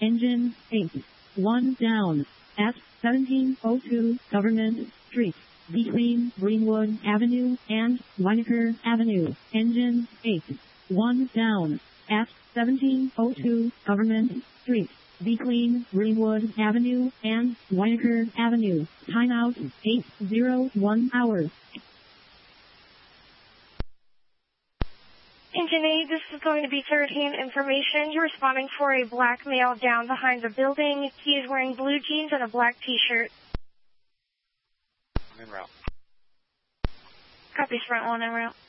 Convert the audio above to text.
Engine 8. 1 down. At 1702 Government Street, between Greenwood Avenue and Weinecker Avenue. Engine 8. 1 down. At 1702 Government Street, between Greenwood Avenue and Weinecker Avenue. Timeout 8:01 hours. Engine 8, this is going to be third-hand information. You're responding for a black male down behind the building. He is wearing blue jeans and a black t-shirt. I'm en route. Copy, front one en route.